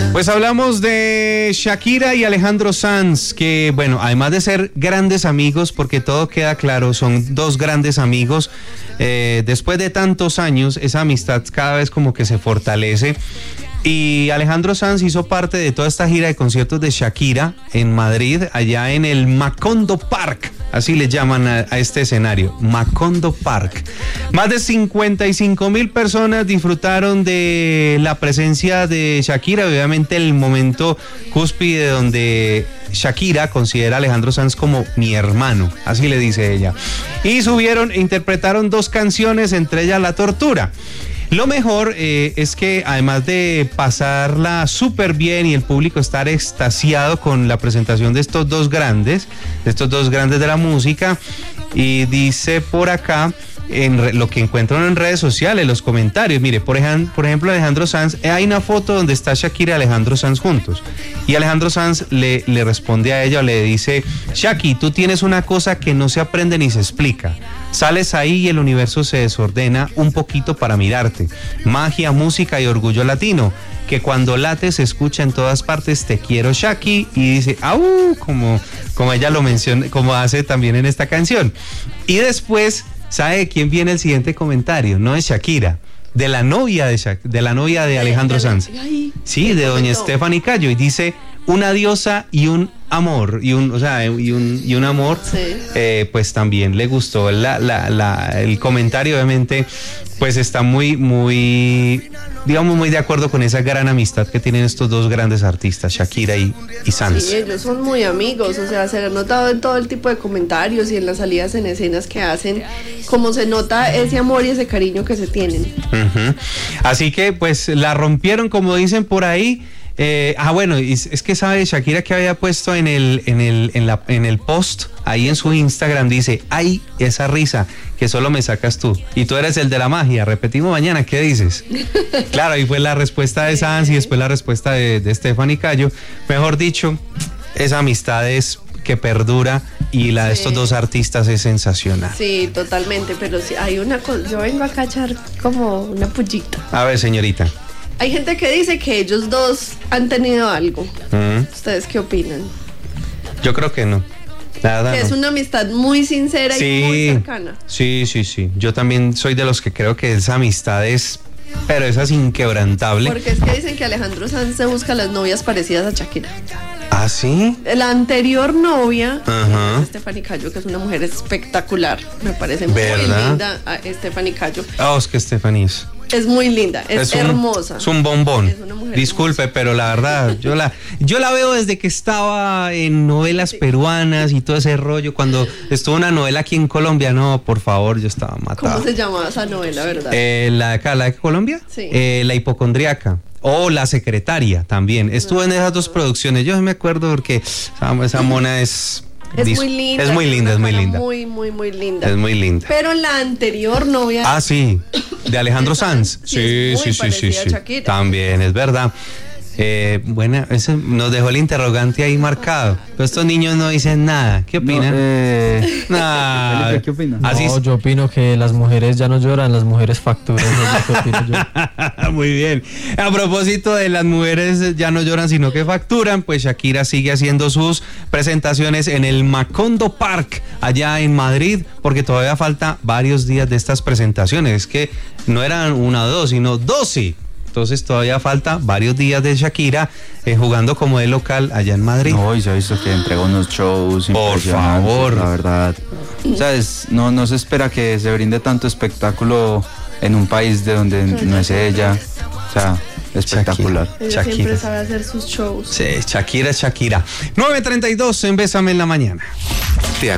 Pues hablamos de Shakira y Alejandro Sanz, que bueno, además de ser grandes amigos, porque todo queda claro, son dos grandes amigos, después de tantos años, esa amistad cada vez como que se fortalece. Y Alejandro Sanz hizo parte de toda esta gira de conciertos de Shakira en Madrid, allá en el Macondo Park, así le llaman a este escenario, Macondo Park. Más de 55,000 personas disfrutaron de la presencia de Shakira, obviamente el momento cúspide donde Shakira considera a Alejandro Sanz como mi hermano, así le dice ella. Y subieron e interpretaron dos canciones, entre ellas La Tortura. Lo mejor es que además de pasarla súper bien y el público estar extasiado con la presentación de estos dos grandes de la música, y dice por acá, lo que encuentran en redes sociales, los comentarios, mire, por ejemplo Alejandro Sanz, hay una foto donde está Shakira y Alejandro Sanz juntos, y Alejandro Sanz le responde a ella, o le dice: Shaki, tú tienes una cosa que no se aprende ni se explica, sales ahí y el universo se desordena un poquito para mirarte, magia, música y orgullo latino, que cuando late se escucha en todas partes, te quiero Shaki, y dice ¡au! Como ella lo menciona, como hace también en esta canción. Y después, ¿sabe de quién viene el siguiente comentario? No es Shakira, de la novia de Alejandro Sanz. Sí, de doña Stephanie Cayo, y dice: una diosa y un amor, y un amor. Sí. Pues también le gustó el comentario, obviamente, pues está muy de acuerdo con esa gran amistad que tienen estos dos grandes artistas, Shakira y Sanz. Sí, ellos son muy amigos, o sea, se ha notado en todo el tipo de comentarios y en las salidas en escenas que hacen, como se nota ese amor y ese cariño que se tienen. Uh-huh. Así que pues la rompieron, como dicen por ahí. Bueno, es que sabe Shakira que había puesto en el post ahí en su Instagram, dice: ay, esa risa que solo me sacas tú, y tú eres el de la magia, repetimos mañana, ¿qué dices? Claro, ahí fue la respuesta de Sanz y después la respuesta de Stephanie Cayo. Mejor dicho, esa amistad es que perdura, y la de estos dos artistas es sensacional. Sí, totalmente, pero sí, hay una cosa, yo vengo a cachar como una pullita. A ver, señorita. Hay gente que dice que ellos dos han tenido algo. ¿Ustedes qué opinan? Yo creo que no. Nada, que no. Es una amistad muy sincera y muy cercana. Sí. Yo también soy de los que creo que esa amistad es, pero esa es inquebrantable. Porque es que dicen que Alejandro Sanz se busca las novias parecidas a Shakira. ¿Ah, sí? La anterior novia, es Stephanie Cayo, que es una mujer espectacular. Me parece muy linda Stephanie Cayo. Es que Stephanie es muy linda, es hermosa. Es un bombón. Disculpe, hermosa. Pero la verdad, yo la veo desde que estaba en novelas peruanas y todo ese rollo. Cuando estuvo una novela aquí en Colombia, no, por favor, yo estaba matado. ¿Cómo se llamaba esa novela, verdad? ¿La de Colombia? Sí. La hipocondriaca. O La secretaria también. Estuvo en esas dos producciones. Yo me acuerdo porque esa mona es muy linda. Es muy linda, es muy linda. Muy linda. Es muy linda. Pero la anterior novia. Sí. De Alejandro Sanz. Sí. Shakira. También, es verdad. Bueno, ese nos dejó el interrogante ahí marcado. Pero estos niños no dicen nada. ¿Qué opinan? ¿Qué opinan? Yo opino que las mujeres ya no lloran, las mujeres facturan. ¿Qué opino yo? Muy bien. A propósito de las mujeres ya no lloran, sino que facturan, pues Shakira sigue haciendo sus presentaciones en el Macondo Park, allá en Madrid, porque todavía falta varios días de estas presentaciones. Es que no eran 1 o 2, sino 12. Entonces todavía falta varios días de Shakira jugando como de local allá en Madrid. No, y se ha visto que entregó unos shows impresionantes, por favor, la verdad. O sea, no se espera que se brinde tanto espectáculo en un país de donde no es ella. O sea, espectacular. Ella siempre sabe hacer sus shows. Sí, Shakira. 9:32 en Bésame en la Mañana.